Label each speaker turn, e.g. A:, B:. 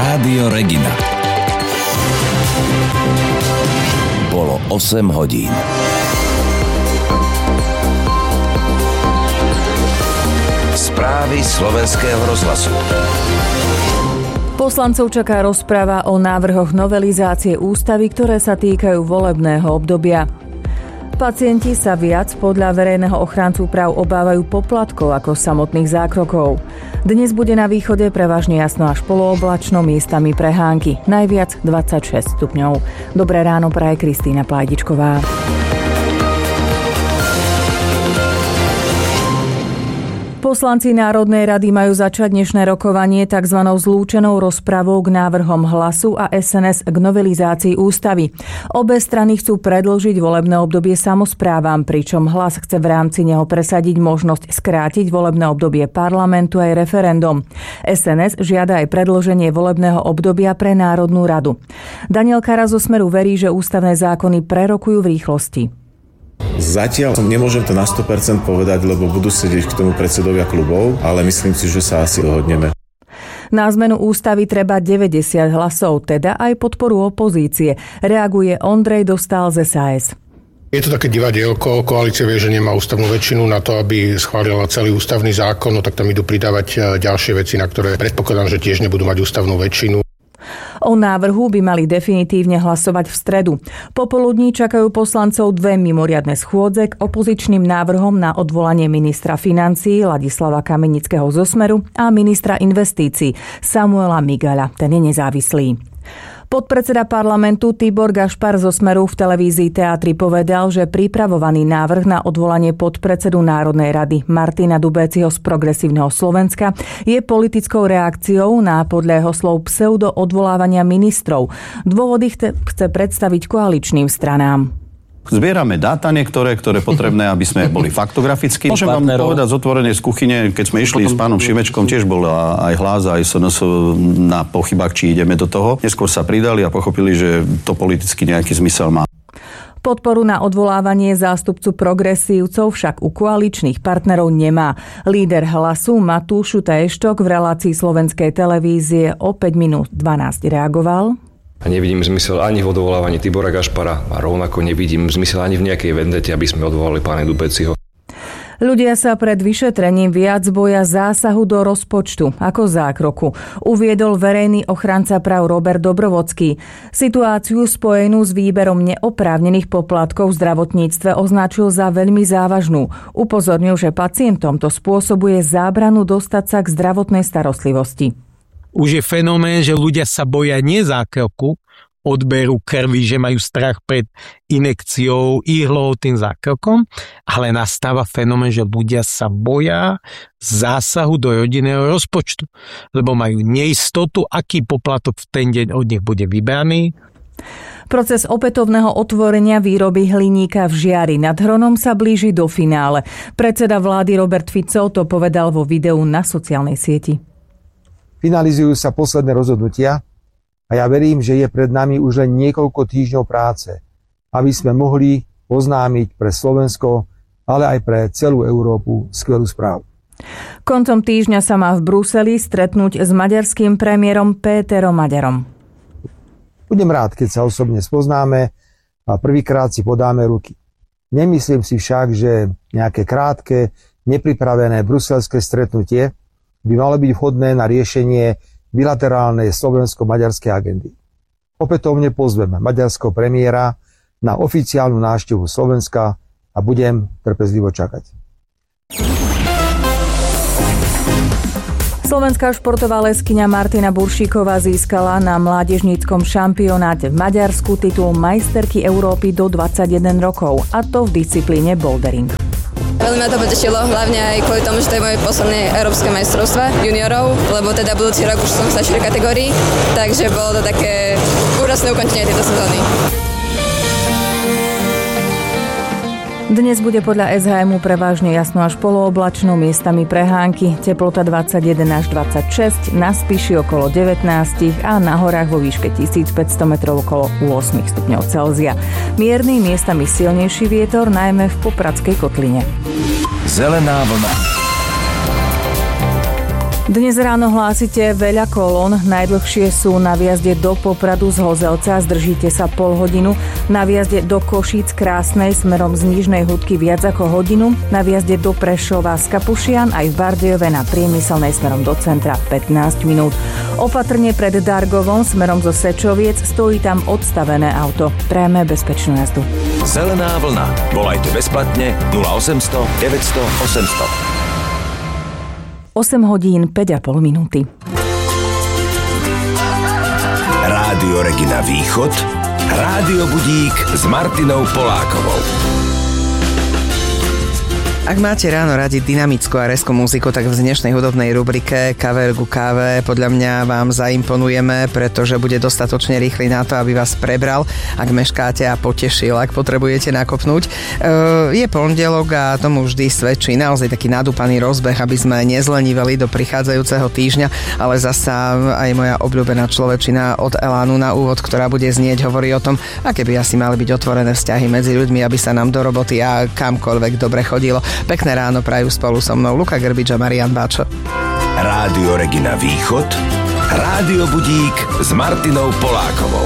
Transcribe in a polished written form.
A: Rádio Regina. Bolo 8 hodín. Správy Slovenského rozhlasu.
B: Poslancov čaká rozprava o návrhoch novelizácie ústavy, ktoré sa týkajú volebného obdobia. Pacienti sa viac podľa verejného ochrancu práv obávajú poplatkov ako samotných zákrokov. Dnes bude na východe prevažne jasno až polooblačno, miestami prehánky. Najviac 26 stupňov. Dobré ráno praje Kristýna Plajdičková. Poslanci Národnej rady majú začať dnešné rokovanie tzv. Zlúčenou rozpravou k návrhom Hlasu a SNS k novelizácii ústavy. Obe strany chcú predĺžiť volebné obdobie samosprávam, pričom Hlas chce v rámci neho presadiť možnosť skrátiť volebné obdobie parlamentu aj referendum. SNS žiada aj predĺženie volebného obdobia pre Národnú radu. Daniel Kara zo Smeru verí, že ústavné zákony prerokujú v rýchlosti.
C: Zatiaľ nemôžem to na 100% povedať, lebo budú sedieť k tomu predsedovia klubov, ale myslím si, že sa asi dohodneme.
B: Na zmenu ústavy treba 90 hlasov, teda aj podporu opozície. Reaguje Ondrej Dostál z SAS.
D: Je to také divadielko, koalícia vie, že nemá ústavnú väčšinu na to, aby schválila celý ústavný zákon, no tak tam idú pridávať ďalšie veci, na ktoré predpokladám, že tiež nebudú mať ústavnú väčšinu.
B: O návrhu by mali definitívne hlasovať v stredu. Popoludní čakajú poslancov 2 mimoriadne schôdze k opozičným návrhom na odvolanie ministra financií Ladislava Kamenického zo Smeru a ministra investícií Samuela Migaľa, ten je nezávislý. Podpredseda parlamentu Tibor Gašpar zo Smeru v televízii Teatri povedal, že pripravovaný návrh na odvolanie podpredsedu Národnej rady Martina Dubéciho z Progresívneho Slovenska je politickou reakciou na podľa jeho slov pseudo odvolávania ministrov. Dôvody chce predstaviť koaličným stranám.
E: Zbierame dáta niektoré, ktoré potrebné, aby sme boli faktografickí. Môžem vám povedať z otvorene z kuchyne, keď sme išli s pánom Šimečkom, tiež bol aj Hlas, aj SNS na pochybách, či ideme do toho. Neskôr sa pridali a pochopili, že to politicky nejaký zmysel má.
B: Podporu na odvolávanie zástupcu progresívcov však u koaličných partnerov nemá. Líder Hlasu Matúš Šuta-Eštok v relácii Slovenskej televízie o 5 minút 12 reagoval.
F: A nevidím zmysel ani v odvolávaní Tibora Gašpara a rovnako nevidím zmysel ani v nejakej vendete, aby sme odvolali pána Dubéciho.
B: Ľudia sa pred vyšetrením viac boja zásahu do rozpočtu ako zákroku, uviedol verejný ochranca práv Robert Dobrovodský. Situáciu spojenú s výberom neoprávnených poplatkov v zdravotníctve označil za veľmi závažnú. Upozornil, že pacientom to spôsobuje zábranu dostať sa k zdravotnej starostlivosti.
G: Už je fenomén, že ľudia sa boja nie zákroku, odberu krvi, že majú strach pred injekciou, ihlou, tým zákrokom, ale nastáva fenomén, že ľudia sa boja zásahu do rodinného rozpočtu, lebo majú neistotu, aký poplatok v ten deň od nich bude vybraný.
B: Proces opätovného otvorenia výroby hliníka v Žiari nad Hronom sa blíži do finále. Predseda vlády Robert Fico to povedal vo videu na sociálnej sieti.
H: Finalizujú sa posledné rozhodnutia a ja verím, že je pred nami už len niekoľko týždňov práce, aby sme mohli oznámiť pre Slovensko, ale aj pre celú Európu skvelú správu.
B: Koncom týždňa sa má v Bruseli stretnúť s maďarským premiérom Péterom Maďarom.
H: Budem rád, keď sa osobne spoznáme a prvýkrát si podáme ruky. Nemyslím si však, že nejaké krátke, nepripravené bruselské stretnutie by malo byť vhodné na riešenie bilaterálnej slovensko-maďarskej agendy. Opätovne pozvem maďarského premiéra na oficiálnu návštevu Slovenska a budem trpezlivo čakať.
B: Slovenská športová leskyňa Martina Buršíková získala na mládežníckom šampionáte v Maďarsku titul majsterky Európy do 21 rokov, a to v disciplíne bouldering.
I: Veľmi ma to potešilo, hlavne aj kvôli tomu, že to je moje posledné európske majstrovstvá juniorov, lebo teda budúci rok už som v staršej kategórii, takže bolo to také úžasné ukončenie tejto sezóny.
B: Dnes bude podľa SHMu prevažne jasno až polooblačno, miestami prehánky, teplota 21 až 26, na Spiši okolo 19 a na horách vo výške 1500 metrov okolo 8 stupňov Celzia. Mierny, miestami silnejší vietor, najmä v Popradskej kotline.
A: Zelená vlna.
B: Dnes ráno hlásite veľa kolón, najdlhšie sú na výjazde do Popradu z Hozelca, zdržíte sa pol hodinu, na výjazde do Košíc Krásnej smerom z Nižnej Hudky viac ako hodinu, na výjazde do Prešova z Kapušian aj v Bardejove na Priemyselnej smerom do centra 15 minút. Opatrne pred Dargovom smerom zo Sečoviec stojí tam odstavené auto. Prajeme bezpečnú jazdu.
A: Zelená vlna. Volajte bezplatne 0800 900 800.
B: 8 hodín 5,5 minúty.
A: Rádio Regina Východ, Rádio Budík s Martinou Polákovou.
J: Ak máte ráno radi dynamickú a rezkú muziku, tak v dnešnej hudobnej rubrike Kaver ku káve podľa mňa vám zaimponujeme, pretože bude dostatočne rýchly na to, aby vás prebral, ak meškáte, a potešil, ak potrebujete nakopnúť. Je pondelok a tomu vždy svedčí naozaj taký nadúpaný rozbeh, aby sme nezleniveli do prichádzajúceho týždňa, ale zasa aj moja obľúbená človečina od Elánu na úvod, ktorá bude znieť, hovorí o tom, aké by asi mali byť otvorené vzťahy medzi ľuďmi, aby sa nám do roboty a kamkoľvek dobre chodilo. Pekné ráno prajú spolu so mnou Luka Grbič a Marian Báčo.
A: Rádio Regina Východ, Rádio Budík s Martinou Polákovou.